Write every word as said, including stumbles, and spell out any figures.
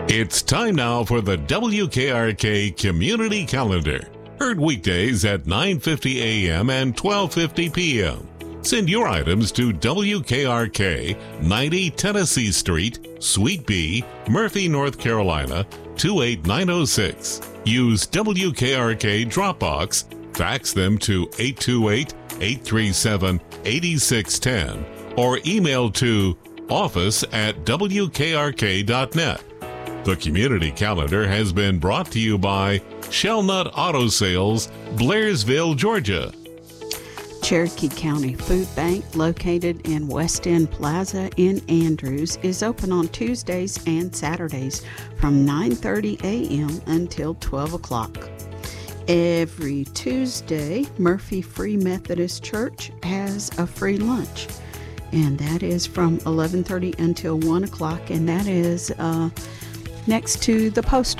It's time now for the W K R K Community Calendar. Heard weekdays at nine fifty a.m. and twelve fifty p.m. Send your items to W K R K, ninety Tennessee Street, Suite B, Murphy, North Carolina, two eight nine oh six. Use W K R K Dropbox, fax them to eight two eight, eight three seven, eight six one zero, or email to office at W K R K dot net. The Community Calendar has been brought to you by Shellnut Auto Sales, Blairsville, Georgia. Cherokee County Food Bank, located in West End Plaza in Andrews, is open on Tuesdays and Saturdays from nine thirty a.m. until twelve o'clock. Every Tuesday, Murphy Free Methodist Church has a free lunch, and that is from eleven thirty until one o'clock, and that is uh, next to the post